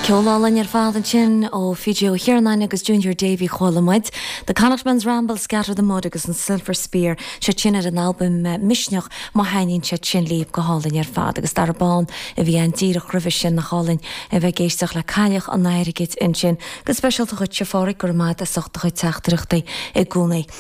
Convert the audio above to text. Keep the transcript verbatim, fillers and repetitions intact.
Ceolalan ar fádan sin ó fidio Hiarnain agus Junior Davy Cholamuid. The Connachtman's Ramble Scatter the Mud agus an Silver Spear se sin ar an album uh, Misneach má hainin se sin líb go hálainn ar fád agus dar bán a bhí an díreach rih sin na hálainn a bheith géisteach le caiileach an éirigid in sin go special chut se fáric gur maid a sochta chuid teachtarachtaí i gúnaí.